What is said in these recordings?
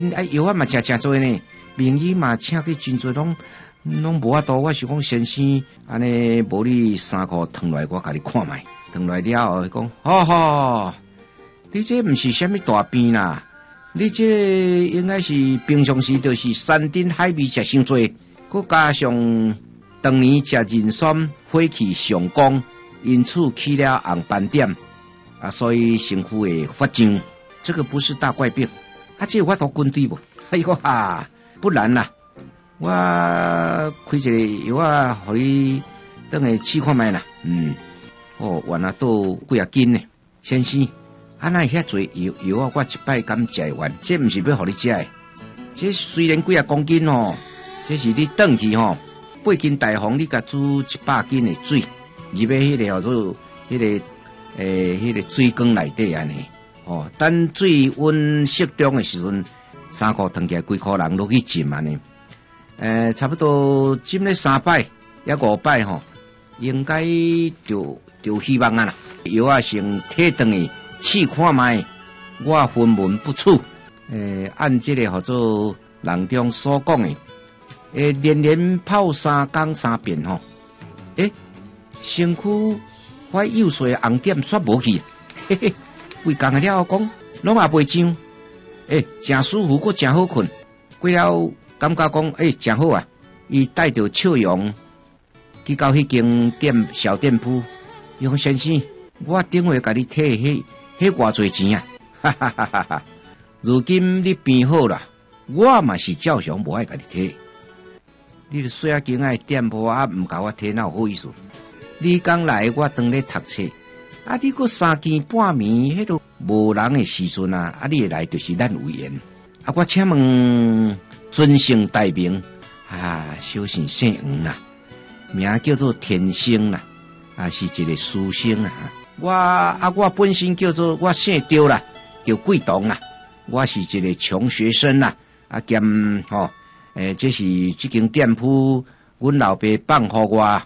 啊，药啊嘛真多呢，名医嘛请去真多，拢无法度。我是讲先生，安尼无你衫裤脱来，我甲你看卖。脱来了后，讲吼，你这毋是啥物大病啦，你这应该是平常时就是山珍海味食伤多，佮加上当年食人参火气上高，因此起了红斑点啊，所以身躯会发痒。这个不是大怪病，啊，这我都军队无，哎呦哈，不然啦，我开一个药啊，互你等下试看卖啦，哦，原来都几啊斤呢，先生，啊那遐侪药啊，我一摆敢食完，这毋是要互你食的，这虽然几啊公斤哦，这是你转去吼，8斤大方你甲煮100斤的水，入去迄个叫做迄个迄个水缸内底安尼。哦，等水温适中的时阵，衫裤脱起来，规颗人落去浸安尼。差不多浸了3摆，也5摆吼，应该就希望啊啦。药啊先摕转去试看卖，我分文不取。按这个叫做人中所讲的，连连泡3工3遍吼，身躯我幼细红点煞无去，嘿嘿。规工了后讲，拢也袂痒，真舒服，佮真好困，过后感觉讲，真好啊！伊带着笑容去到迄间小店铺，伊讲先生，我顶回甲你摕迄偌侪钱啊！哈哈哈哈哈！如今你变好啦，我嘛是照常无爱甲你摕。你细仔间仔店铺啊，毋甲我摕，哪有好意思？你刚来，我当咧读册。啊！你个3更半暝，迄个无人的时阵啊！啊！你来就是咱有缘。啊！我请问尊姓大名啊？小姓姓黄啦，名叫做天生啦，啊是一个书生啦。我本身叫做我姓刁啦，叫贵东啦。我是一个穷学生啦，啊兼这是这间店铺，阮老爸放互我，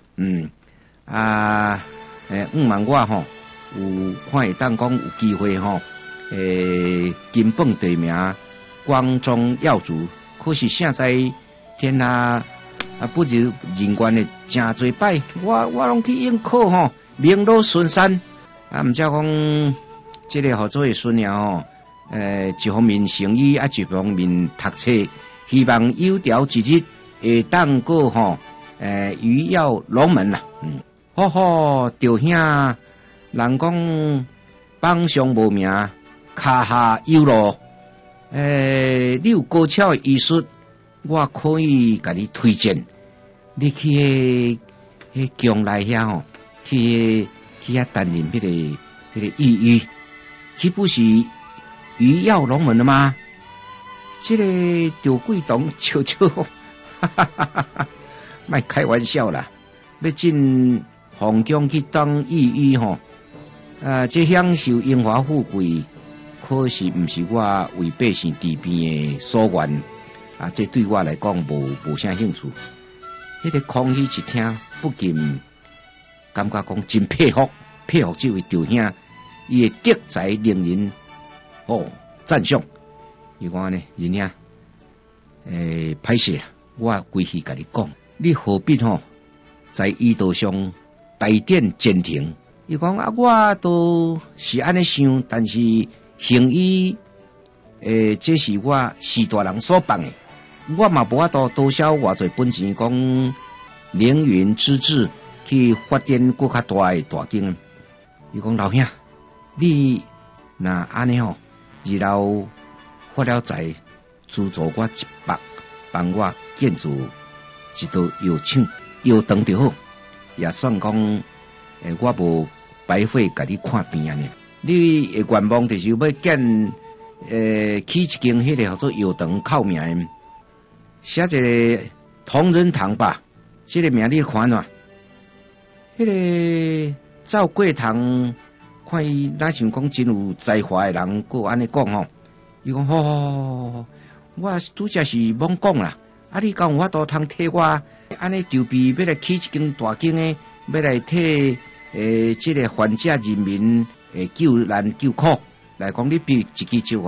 问我吼。有看会当讲有机会吼，金榜题名，光宗耀祖。可是现在天啊，不如人员的真多摆，我拢去应考吼，名落孙山。啊，毋则讲这个合作的孙儿吼，一方面生意啊，一方面读册，希望有朝一日会当过吼，鱼跃龙门啦。着兄。人讲榜上无名，脚下有路。你有高超的医术，我可以甲你推荐。你去迄江内遐吼，去遐担任迄个医，岂不是鱼跃龙门了吗？这个赵贵东笑笑，哈哈哈哈哈，莫开玩笑啦！要进皇宫去当医吼。这享受荣华富贵，可是毋是我为百姓治病的所愿啊！这对我来讲无啥兴趣。迄个空虚一听，不禁感觉讲真佩服这位赵兄，伊的德才令人赞赏。伊讲呢，人兄，歹势啦，我规气甲你讲，你何必在医道上大典监庭？伊讲啊，我都是安尼想，但是行医，这是我是大人所办的，我嘛无法度多少偌侪本钱，讲凌云之志去发展更较大的大经。伊讲老兄，你若安尼日后发了财，资助我100，帮我建筑一道药厂药堂就好，也算讲，我无。白费甲你看病安尼，你的愿望就是要建起一间迄个叫做药堂靠名的，写一个同仁堂吧，这个名你看喏。迄个赵贵堂，看伊哪想讲真有才华的人，佮安尼讲吼。伊讲我拄则是罔讲啦，啊你讲有法度通替我，安尼就比要来起一间大间的，要来替。这个患者人民救难救苦来讲，你比一支酒啊，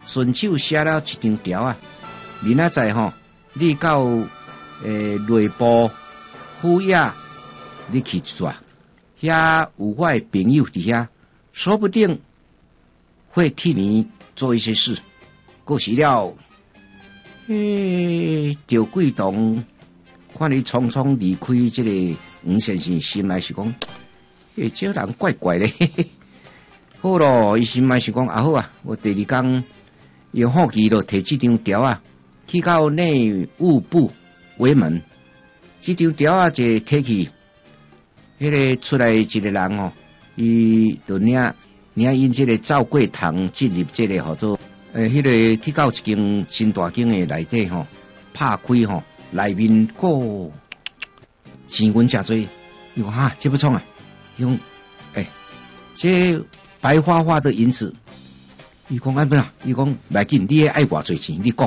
顺手写了一张条啊，明仔载吼，你到内部府衙你去一撮，遐有我的朋友伫遐，说不定会替你做一些事。过时了，赵贵东看你匆匆离开这个吴先生，心内是讲，这人怪怪的。好咯，伊心内是讲啊好啊，我第二天用好奇咯，摕这张条啊，去到内务部围门，这张条啊就摕去，迄个出来一个人哦，伊就领因这个赵贵堂进入这个叫做迄个去到一间新大间的内底吼，拍开吼，内面钱银真多，伊讲哈，这不创啊，用这白花花的银子，伊讲安怎？伊讲来紧，你爱偌侪钱？你讲，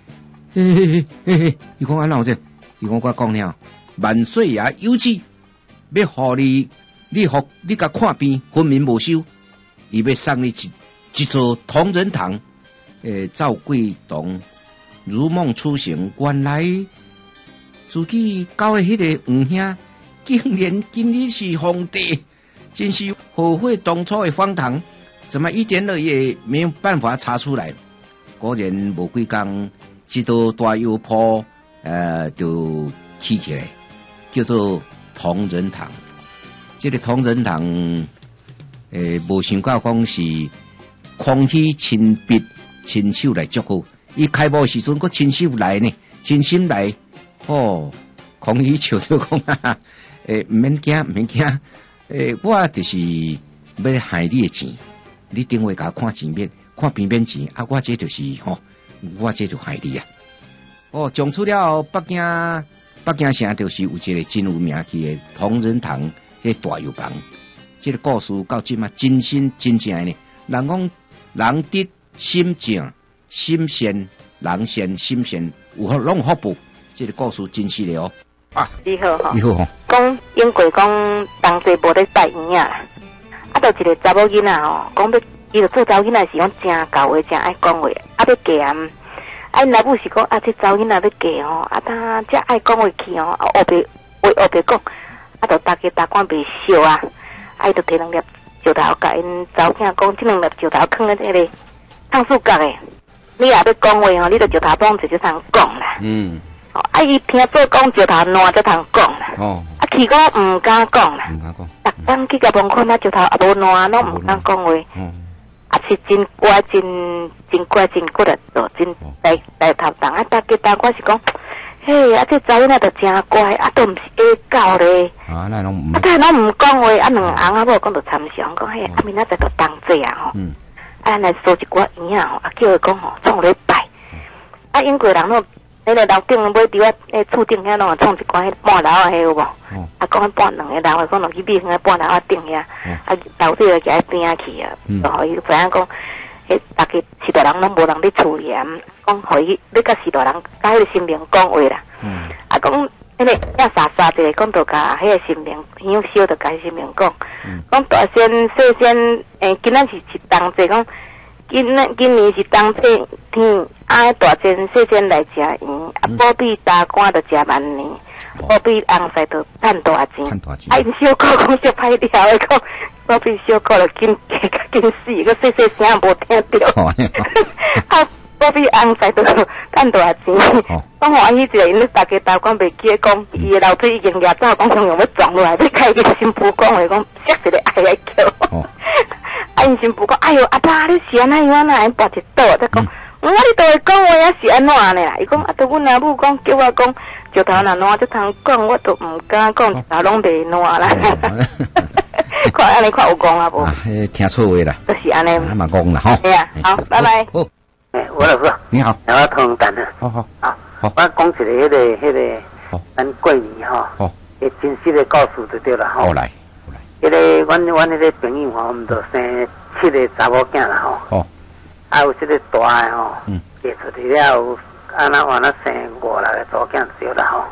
伊讲安怎这？伊讲我讲了，万岁爷有旨，要互你甲看病，分明无收，伊要送你一座同仁堂。赵贵东如梦初醒，原来自己交的迄个黄兄，竟然今日是皇帝。真是后悔当初的荒唐，怎么一点儿也没有办法查出来？果然无几天，这座大药铺就起起来，叫做同仁堂。这个同仁堂，无想到讲是空气亲笔亲手来祝福。伊开幕时阵，佫亲手来呢，真心来。哦，空气笑着讲啊，唔免惊，唔免惊。我就是要害你的钱，你等会甲看钱面，看边边钱啊！我这就是我这就害你啊！讲出了北京城就是有一个真有名气的同仁堂，迄大药房。这个故事到今嘛真心真正呢。人讲人得心正心善，人善心善，有拢有福报。这个故事真实的哦。 啊，你好哈， 你好哈。 讲因过讲同齐无咧拜圆啊，就一个查某囡仔吼，讲要伊就做查某囡仔是讲真教话，真爱讲话，要嫁啊，因老母是讲这查某囡仔要嫁吼，他这爱讲话去吼，学别讲，就大家大官袂笑啊，伊就摕两粒石头，甲因查某囝讲，这两粒石头放在这个烫树角诶，你若要讲话吼，你就石头放就通讲啦。伊听做讲石头烂才通讲啦。去讲唔敢讲啦，逐天去甲门口那石头也无烂，拢唔敢讲话。是真乖，真乖，真骨力，真大头档啊！大家大官是讲，嘿，这查囡仔就真乖，都唔是假狗咧。那拢唔，但拢唔讲话，两翁仔某讲就参详讲，嘿，明仔载就同齐啊吼。来收一寡圆啊吼，叫伊讲吼，创咧拜。英国人拢。那个楼顶买伫我厝顶遐拢创一寡迄半楼啊，迄有无？讲半两个人，讲落去买迄半楼啊顶遐，楼底就甲伊边去啊，就互伊知影讲，大家时代人拢无人咧处理啊，讲互伊要甲时代人甲迄个心灵讲话啦。讲迄个要傻傻一个，讲就甲迄个心灵香烧，就甲伊心灵讲，讲大仙细仙，今仔是同齐讲。今年是当这天，大仙细仙来食圆，保庇大官就食万年，保庇翁婿就赚大钱。因小可讲小歹料的讲，保庇小可就紧嫁甲紧死，个细细声无听到。保庇翁婿就赚大钱。讲欢喜一个，因为大家大官袂记讲，伊的老腿已经压走，讲向用要撞落来，要开个新妇讲话，讲摔一个爱来叫。因新妇讲，哎哟，阿爸，你是安怎样啊？因跋一倒，再讲，我你都会讲话也是安怎呢？伊讲，都阮阿母讲，叫我讲，石头若烂才通讲，我都唔敢讲，石头拢袂烂啦。看安尼看有讲啊无？ 听错话啦。 就是安尼。 还蛮讲啦吼。 对啊，好，拜拜。 吴老师， 你好， 我通谈啊。 好。 我讲一个迄个，咱过年吼，真实的故事就对了吼。 好来。 迄个，阮迄个朋友吼，我们都生7个查某囝啦吼。有这个大的吼，嫁出去了有安那生5、6个查某囝少啦吼。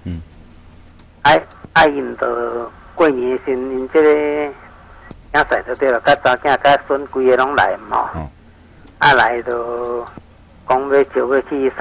因就过年时，因这个囝婿就对了，甲查囝甲孙规个拢来嘛吼。 啊来就讲要招要去